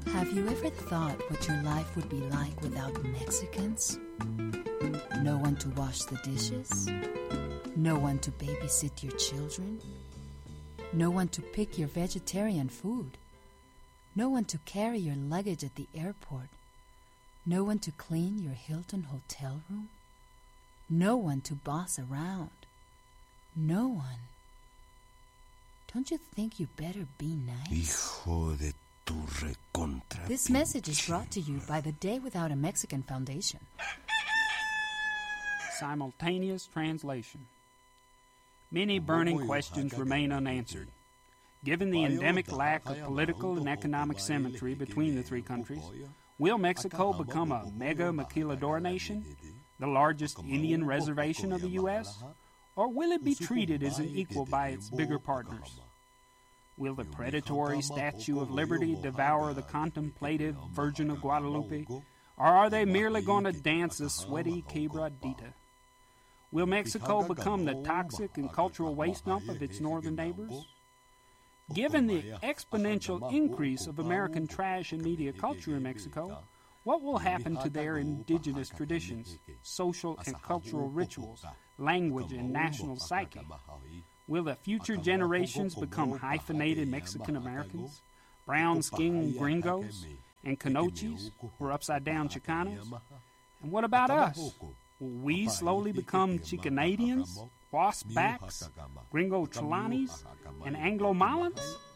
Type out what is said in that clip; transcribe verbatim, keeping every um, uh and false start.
Have you ever thought what your life would be like without Mexicans? No one to wash the dishes? No one to babysit your children? No one to pick your vegetarian food? No one to carry your luggage at the airport? No one to clean your Hilton hotel room? No one to boss around? No one. Don't you think you better be nice? Hijo de tu recontra. This message is brought to you by the Day Without a Mexican Foundation. Simultaneous translation. Many burning questions remain unanswered. Given the endemic lack of political and economic symmetry between the three countries, will Mexico become a mega maquilador nation, the largest Indian reservation of the U S, or will it be treated as an equal by its bigger partners? Will the predatory Statue of Liberty devour the contemplative Virgin of Guadalupe, or are they merely going to dance a sweaty quebradita? Will Mexico become the toxic and cultural waste dump of its northern neighbors? Given the exponential increase of American trash and media culture in Mexico, what will happen to their indigenous traditions, social and cultural rituals, language and national psyche? Will the future generations become hyphenated Mexican Americans, brown-skinned gringos, and Canochis, or upside-down Chicanos? And what about us? Will we slowly become Chicanadians, Waspbacks, Gringo Chelanis, and Anglo-Malans?